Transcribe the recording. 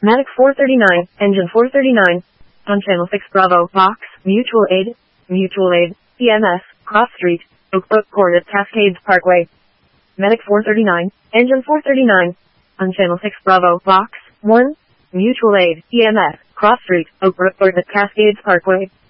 Medic 439, engine 439. On channel 6 Bravo, Vox, Mutual Aid, EMS, Cross Street, Oakbrook Court at Cascades Parkway. Medic 439, engine 439. On channel 6 Bravo, Vox, 1, Mutual Aid, EMS, Cross Street, Oakbrook Court at Cascades Parkway.